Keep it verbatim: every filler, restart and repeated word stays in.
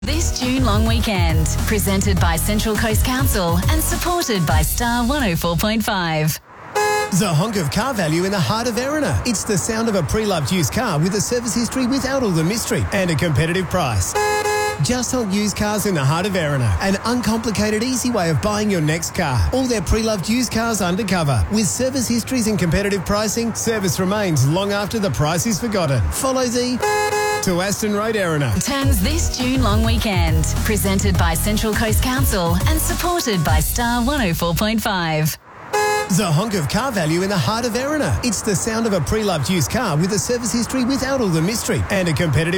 This June long weekend, presented by Central Coast Council and supported by Star one oh four point five. The honk of car value in the heart of Erina. It's the sound of a pre-loved used car with a service history without all the mystery and a competitive price. Just Honk Used Cars in the heart of Erina. An uncomplicated, easy way of buying your next car. All their pre-loved used cars undercover. With service histories and competitive pricing, service remains long after the price is forgotten. Follow the to Aston Road, Erina. Turns this June long weekend, presented by Central Coast Council and supported by Star one oh four point five. The honk of car value in the heart of Erina. It's the sound of a pre-loved used car with a service history without all the mystery and a competitive